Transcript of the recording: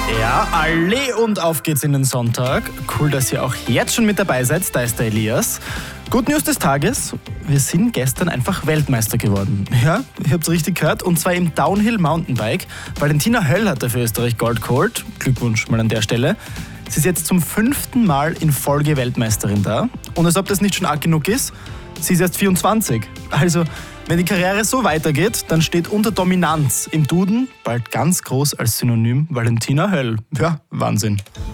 Ja, alle und auf geht's in den Sonntag. Cool, dass ihr auch jetzt schon mit dabei seid. Da ist der Elias. Good News des Tages. Wir sind gestern einfach Weltmeister geworden. Ja, ihr habt's richtig gehört. Und zwar im Downhill Mountainbike. Valentina Höll hat für Österreich Gold geholt. Glückwunsch mal an der Stelle. Sie ist jetzt zum 5. Mal in Folge Weltmeisterin da. Und als ob das nicht schon arg genug ist, sie ist erst 24. Also, wenn die Karriere so weitergeht, dann steht unter Dominanz im Duden bald ganz groß als Synonym Valentina Höll. Ja, Wahnsinn.